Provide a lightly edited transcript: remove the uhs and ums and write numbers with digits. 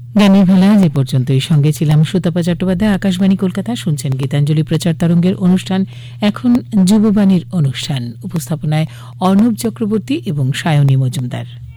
গানের ভেলা যে পর্যন্তই। সঙ্গে ছিলাম সুতপা চট্টোপাধ্যায়। আকাশবাণী কলকাতা, শুনছেন গীতাঞ্জলি প্রচার তরঙ্গের অনুষ্ঠান। এখন যুববাণীর অনুষ্ঠান। উপস্থাপনায় অর্ণব চক্রবর্তী এবং সায়নী মজুমদার।